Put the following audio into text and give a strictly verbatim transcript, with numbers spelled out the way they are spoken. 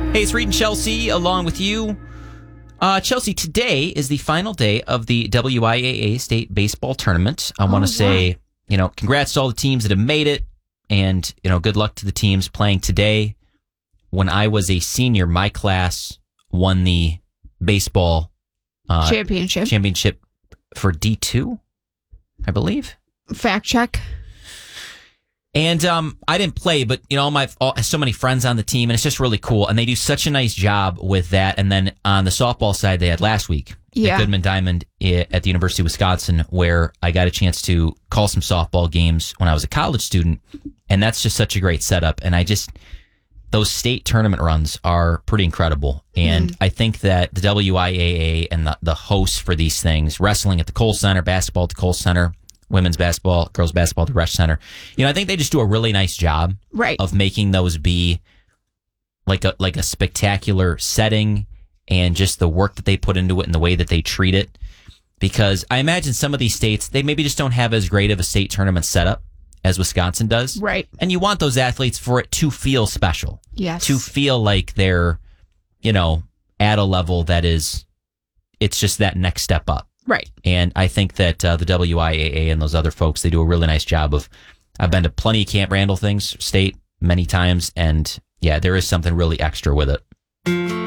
Hey, it's Reed and Chelsea along with you. Uh, Chelsea, today is the final day of the W I A A State Baseball Tournament. I want to Oh, say, wow. you know, congrats to all the teams that have made it, and, you know, good luck to the teams playing today. When I was a senior, my class won the baseball uh, Championship. championship for D two, I believe. Fact check. And um, I didn't play, but you know, all my all, so many friends on the team, and it's just really cool. And they do such a nice job with that. And then on the softball side, they had last week Yeah. at Goodman Diamond i- at the University of Wisconsin, where I got a chance to call some softball games when I was a college student, and that's just such a great setup. And I just those state tournament runs are pretty incredible. And Mm. I think that the W I A A and the, the hosts for these things, wrestling at the Kohl Center, basketball at the Kohl Center, women's basketball, girls basketball at the Resch Center. You know, I think they just do a really nice job Right. of making those be like a like a spectacular setting, and just the work that they put into it and the way that they treat it. Because I imagine some of these states, they maybe just don't have as great of a state tournament setup as Wisconsin does. Right. And you want those athletes for it to feel special, Yes. to feel like they're, you know, at a level that is, it's just that next step up. Right. And I think that uh, the W I A A and those other folks, they do a really nice job of, I've been to plenty of Camp Randall things, state, many times, and yeah, there is something really extra with it.